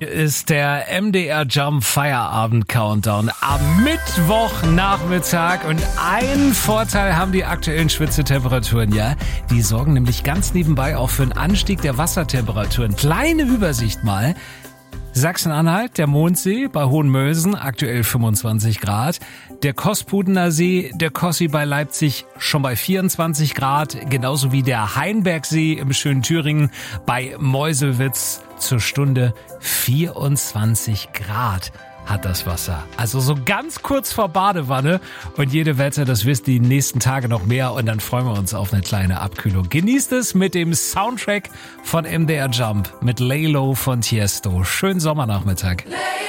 Ist der MDR Jump Feierabend Countdown am Mittwochnachmittag und einen Vorteil haben die aktuellen Schwitzetemperaturen, ja. Die sorgen nämlich ganz nebenbei auch für einen Anstieg der Wassertemperaturen. Kleine Übersicht mal. Sachsen-Anhalt, der Mondsee bei Hohenmölsen, aktuell 25 Grad. Der Kospudener See, der Kossi bei Leipzig schon bei 24 Grad. Genauso wie der Hainbergsee im schönen Thüringen bei Meuselwitz zur Stunde 24 Grad hat das Wasser. Also so ganz kurz vor Badewanne. Und jede Wette, das wisst ihr die nächsten Tage noch mehr. Und dann freuen wir uns auf eine kleine Abkühlung. Genießt es mit dem Soundtrack von MDR Jump mit Lay Low von Tiesto. Schönen Sommernachmittag.